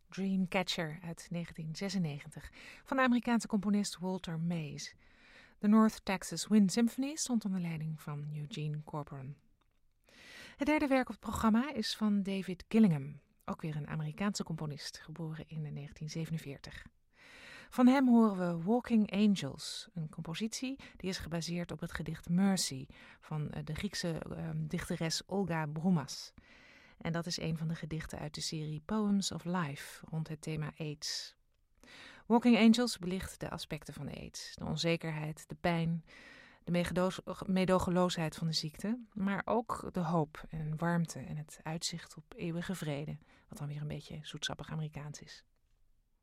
Dreamcatcher uit 1996 van de Amerikaanse componist Walter Mays. De North Texas Wind Symphony stond onder leiding van Eugene Corcoran. Het derde werk op het programma is van David Gillingham, ook weer een Amerikaanse componist, geboren in 1947. Van hem horen we Walking Angels, een compositie die is gebaseerd op het gedicht Mercy van de Griekse dichteres Olga Broumas. En dat is een van de gedichten uit de serie Poems of Life rond het thema AIDS. Walking Angels belicht de aspecten van AIDS, de onzekerheid, de pijn, de meedogenloosheid van de ziekte, maar ook de hoop en warmte en het uitzicht op eeuwige vrede, wat dan weer een beetje zoetsappig Amerikaans is.